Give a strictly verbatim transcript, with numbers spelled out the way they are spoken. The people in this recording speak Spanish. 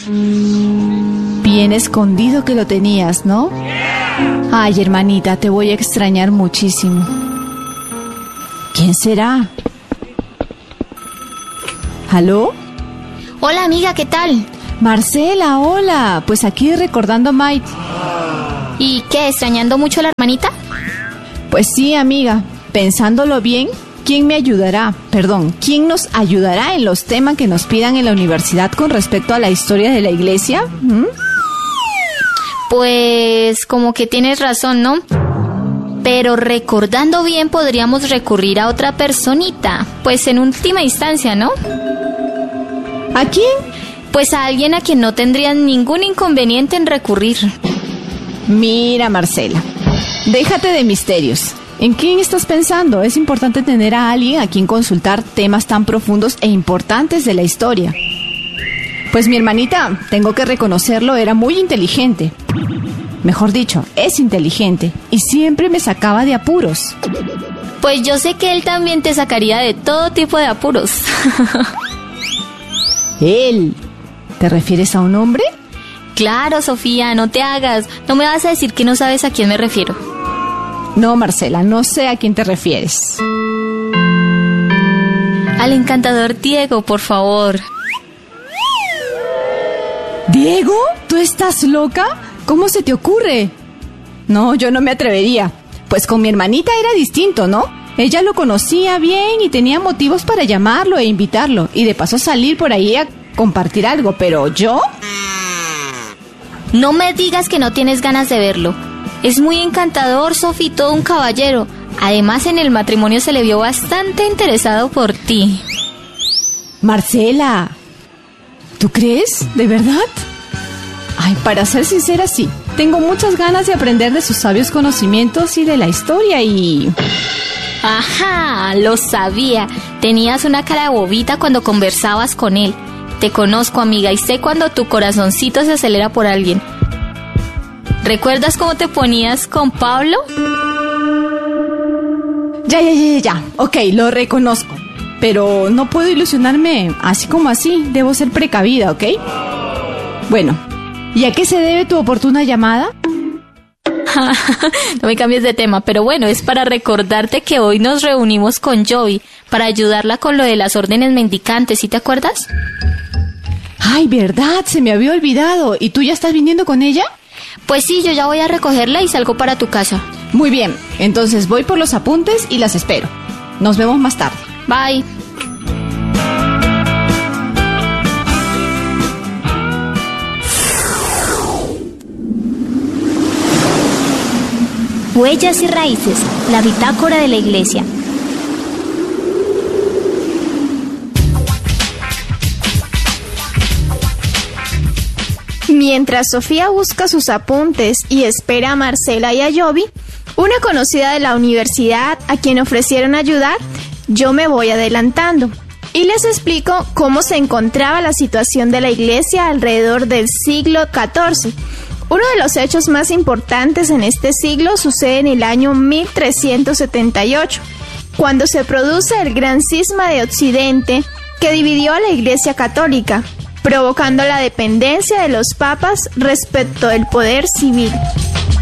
Bien escondido que lo tenías, ¿no? Ay, hermanita, te voy a extrañar muchísimo. ¿Quién será? ¿Aló? Hola, amiga, ¿qué tal? Marcela, hola. Pues aquí recordando a Mike. ¿Y qué, extrañando mucho a la hermanita? Pues sí, amiga. Pensándolo bien, ¿quién me ayudará? Perdón, ¿quién nos ayudará en los temas que nos pidan en la universidad con respecto a la historia de la iglesia? ¿Mm? Pues como que tienes razón, ¿no? Pero recordando bien podríamos recurrir a otra personita, pues en última instancia, ¿no? ¿A quién? Pues a alguien a quien no tendrían ningún inconveniente en recurrir. Mira, Marcela, déjate de misterios. ¿En quién estás pensando? Es importante tener a alguien a quien consultar temas tan profundos e importantes de la historia. Pues mi hermanita, tengo que reconocerlo, era muy inteligente. Mejor dicho, es inteligente y siempre me sacaba de apuros. Pues yo sé que él también te sacaría de todo tipo de apuros. ¿Él? ¿Te refieres a un hombre? Claro, Sofía, no te hagas. No me vas a decir que no sabes a quién me refiero. No, Marcela, no sé a quién te refieres. Al encantador Diego, por favor. ¿Diego? ¿Tú estás loca? ¿Cómo se te ocurre? No, yo no me atrevería. Pues con mi hermanita era distinto, ¿no? Ella lo conocía bien y tenía motivos para llamarlo e invitarlo. Y de paso salir por ahí a compartir algo, pero ¿yo? No me digas que no tienes ganas de verlo. Es muy encantador, Sofi, todo un caballero. Además, en el matrimonio se le vio bastante interesado por ti. Marcela, ¿tú crees? ¿De verdad? Ay, para ser sincera, sí. Tengo muchas ganas de aprender de sus sabios conocimientos y de la historia y... Ajá, lo sabía. Tenías una cara de bobita cuando conversabas con él. Te conozco, amiga, y sé cuando tu corazoncito se acelera por alguien. ¿Recuerdas cómo te ponías con Pablo? Ya, ya, ya, ya. Ok, lo reconozco. Pero no puedo ilusionarme así como así. Debo ser precavida, ¿ok? Bueno, ¿y a qué se debe tu oportuna llamada? No me cambies de tema, pero bueno, es para recordarte que hoy nos reunimos con Jovi para ayudarla con lo de las órdenes mendicantes, ¿sí te acuerdas? Ay, verdad, se me había olvidado. ¿Y tú ya estás viniendo con ella? Pues sí, yo ya voy a recogerla y salgo para tu casa. Muy bien, entonces voy por los apuntes y las espero. Nos vemos más tarde. Bye. Huellas y raíces, la bitácora de la iglesia. Mientras Sofía busca sus apuntes y espera a Marcela y a Jovi, una conocida de la universidad a quien ofrecieron ayudar, yo me voy adelantando y les explico cómo se encontraba la situación de la iglesia alrededor del siglo catorce. Uno de los hechos más importantes en este siglo sucede en el año mil trescientos setenta y ocho, cuando se produce el gran cisma de Occidente que dividió a la Iglesia Católica, provocando la dependencia de los papas respecto del poder civil.